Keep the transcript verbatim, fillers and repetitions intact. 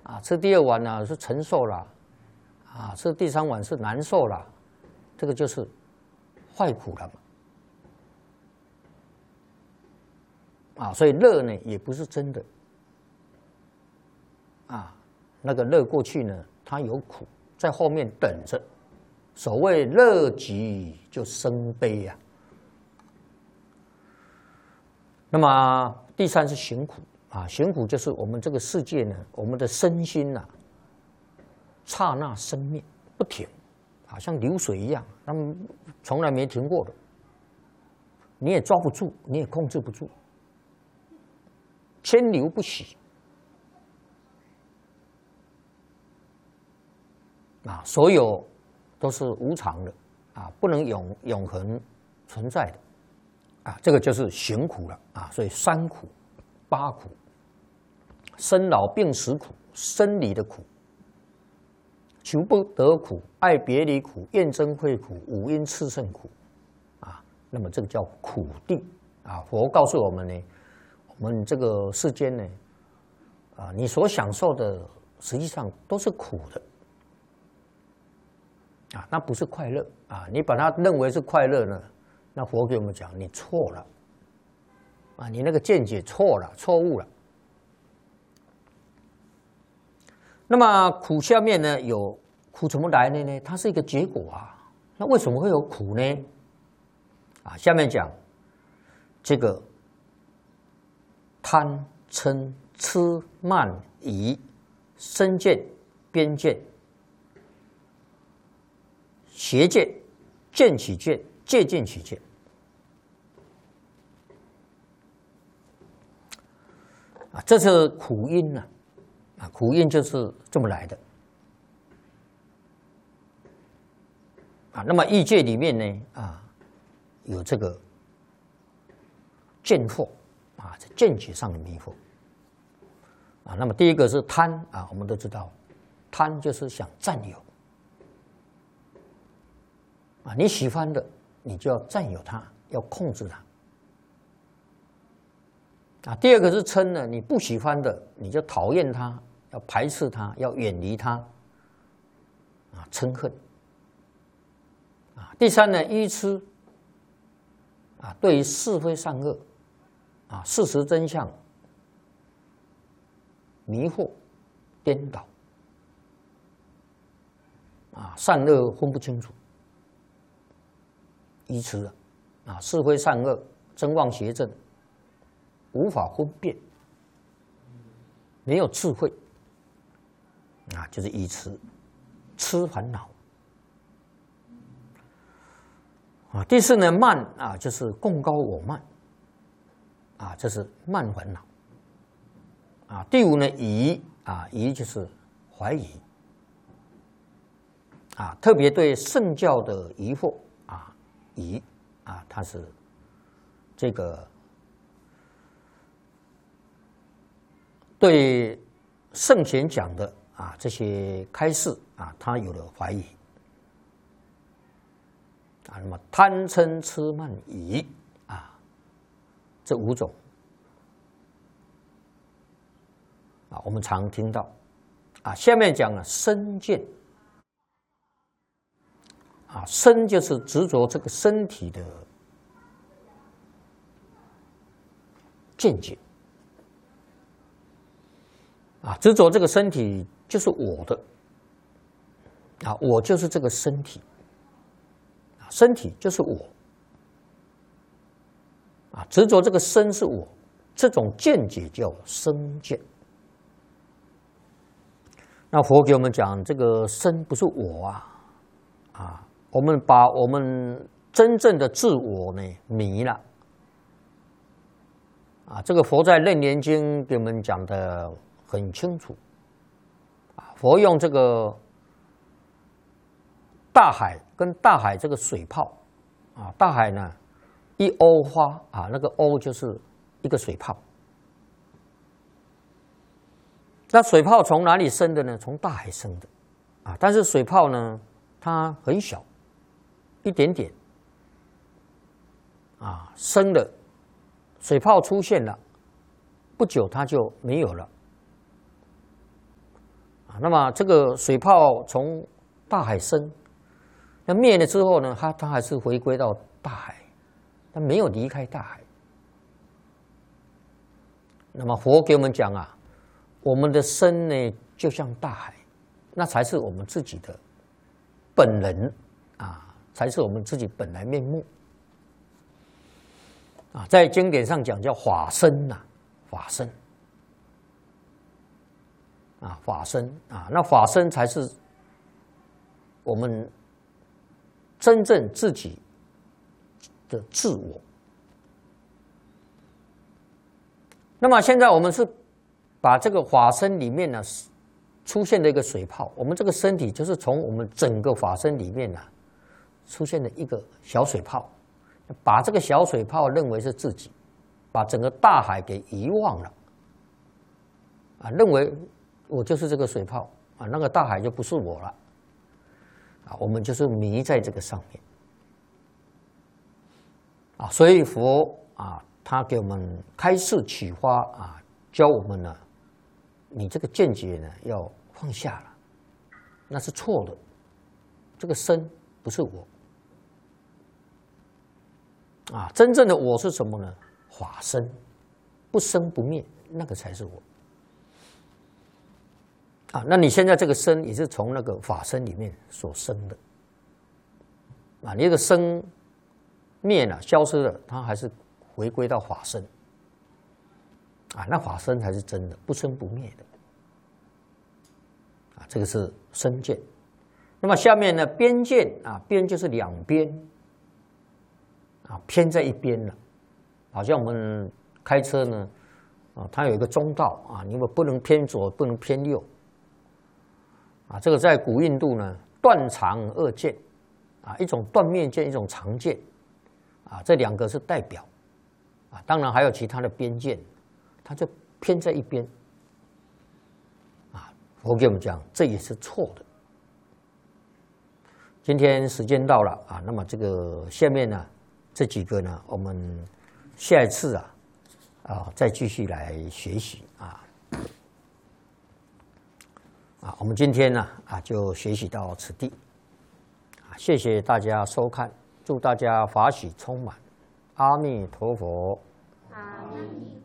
啊，吃第二碗呢是承受了，啊，吃第三碗是难受了，这个就是坏苦了嘛。啊，所以乐呢也不是真的，啊，那个乐过去呢，它有苦在后面等着。所谓乐极就生悲呀、啊。那么第三是行苦啊，行苦就是我们这个世界呢，我们的身心呐、啊，刹那生灭不停，好像流水一样，他们从来没停过的，你也抓不住，你也控制不住，千流不息啊，所有都是无常的啊，不能永永恒存在的啊，这个就是行苦了啊。所以三苦、八苦、生老病死苦、生理的苦、求不得苦、爱别离苦、厌憎会苦、五阴炽盛苦啊。那么这个叫苦定啊。佛告诉我们呢，我们这个世间呢，啊，你所享受的实际上都是苦的。啊，那不是快乐啊！你把它认为是快乐呢，那佛给我们讲，你错了啊！你那个见解错了，错误了。那么苦下面呢，有苦怎么来的呢？它是一个结果啊。那为什么会有苦呢？啊，下面讲这个贪嗔痴慢疑身见边见。邪见、见起见、戒见起见，啊，这是苦因呐，啊，苦因就是这么来的，啊，那么欲界里面呢，啊，有这个见惑，啊，在见解上的迷惑，啊，那么第一个是贪啊，我们都知道，贪就是想占有。啊，你喜欢的，你就要占有它，要控制它。啊，第二个是嗔呢，你不喜欢的，你就讨厌它，要排斥它，要远离它。啊，嗔恨。啊，第三呢，愚痴。啊，对于是非善恶，啊，事实真相，迷惑、颠倒。啊，善恶分不清楚。愚痴啊，啊，是非善恶、真妄邪正，无法分辨，没有智慧，啊，就是愚痴，痴烦恼。啊，第四呢，慢啊，就是贡高我慢，啊，这是慢烦恼。啊，第五呢，疑啊，疑就是怀疑，啊，特别对圣教的疑惑。疑啊，它是这个对圣贤讲的啊这些开示啊，他有了怀疑啊。那么贪嗔痴慢疑啊，这五种啊，我们常听到啊。下面讲了身见。啊，身就是执着这个身体的见解，啊，执着这个身体就是我的，啊，我就是这个身体，啊，身体就是我，啊，执着这个身是我，这种见解叫身见。那佛给我们讲，这个身不是我啊，啊。我们把我们真正的自我呢迷了啊！这个佛在《楞严经》给我们讲的很清楚啊。佛用这个大海跟大海这个水泡啊，大海呢一欧花啊，那个欧就是一个水泡。那水泡从哪里生的呢？从大海生的啊。但是水泡呢，它很小。一点点啊，生了水泡出现了，不久它就没有了啊，那么这个水泡从大海生，那灭了之后呢，它它还是回归到大海，它没有离开大海。那么佛给我们讲啊，我们的身呢就像大海，那才是我们自己的本人啊，才是我们自己本来面目啊。在经典上讲叫法身呐，法身啊，法身啊，那法身才是我们真正自己的自我。那么现在我们是把这个法身里面呢出现的一个水泡，我们这个身体就是从我们整个法身里面呢出现的一个小水泡，把这个小水泡认为是自己，把整个大海给遗忘了啊，认为我就是这个水泡啊，那个大海就不是我了啊，我们就是迷在这个上面啊，所以佛啊。他给我们开示启发啊，教我们呢，你这个见解呢要放下了，那是错的。这个身不是我啊，真正的我是什么呢？法身，不生不灭，那个才是我啊。那你现在这个身也是从那个法身里面所生的啊，你这个生灭了，消失了，它还是。回归到法身啊，那法身才是真的，不生不灭的啊，这个是身见。那么下面呢，边见啊，边就是两边啊，偏在一边了，好像我们开车呢啊，它有一个中道啊，你们不能偏左，不能偏右啊。这个在古印度呢，断长二见啊，一种断面见，一种长见啊，这两个是代表。啊，当然还有其他的边见，它就偏在一边。啊，我给我们讲，这也是错的。今天时间到了啊，那么这个下面呢，这几个呢，我们下一次啊，啊再继续来学习啊。啊，我们今天呢啊就学习到此地。啊，谢谢大家收看，祝大家法喜充满。阿弥陀佛。 阿弥。